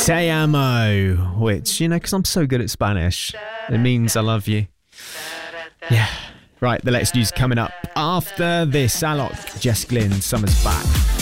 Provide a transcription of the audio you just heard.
Te amo, which, you know, because I'm so good at Spanish, it means I love you. Yeah. Right, the Let's News coming up after this. Alok, Jess Glynn, Summer's Back.